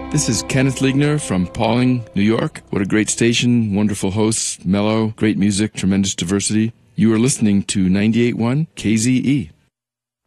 This is Kenneth Ligner from Pawling, New York. What a great station, wonderful hosts, mellow, great music, tremendous diversity. You are listening to 98.1 KZE.